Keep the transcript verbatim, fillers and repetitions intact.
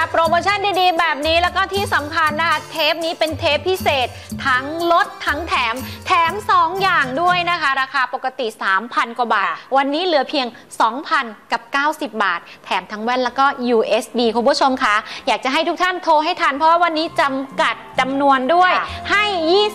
โปรโมชั่นดีๆแบบนี้แล้วก็ที่สำคัญนะคะเทปนี้เป็นเทปพิเศษทั้งลดทั้งแถมแถมสองอย่างด้วยนะคะราคาปกติ สามพัน กว่าบาทวันนี้เหลือเพียง สองพัน กับ เก้าสิบ บาทแถมทั้งแว่นแล้วก็ ยู เอส บี คุณผู้ชมคะอยากจะให้ทุกท่านโทรให้ทันเพราะว่าวันนี้จำกัดจำนวนด้วยให้ยี่